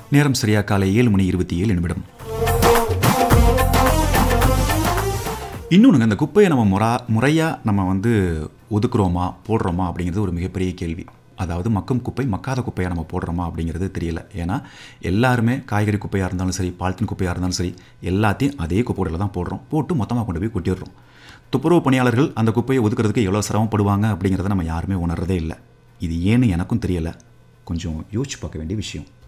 நேரம் சரியா காலை 7:27. இன்னொன்று, அந்த குப்பையை நம்ம முறையாக நம்ம ஒதுக்குறோமா போடுறோமா அப்படிங்கிறது ஒரு மிகப்பெரிய கேள்வி. அதாவது மக்கும் குப்பை மக்காத குப்பையாக நம்ம போடுறோமா அப்படிங்கிறது தெரியல. ஏன்னா எல்லாருமே காய்கறி குப்பையாக இருந்தாலும் சரி, பாலித்தீன் குப்பையாக இருந்தாலும் சரி, எல்லாத்தையும் அதே குப்பையில் தான் போடுறோம். போட்டு மொத்தமாக கொண்டு போய் கொட்டிடுறோம். துப்புரவு பணியாளர்கள் அந்த குப்பையை ஒதுக்குறதுக்கு எவ்வளோ சிரமப்படுவாங்க அப்படிங்கிறத நம்ம யாருமே உணர்றதே இல்லை. இது ஏன்னு எனக்கும் தெரியலை. கொஞ்சம் யோசிச்சு பார்க்க வேண்டிய விஷயம்.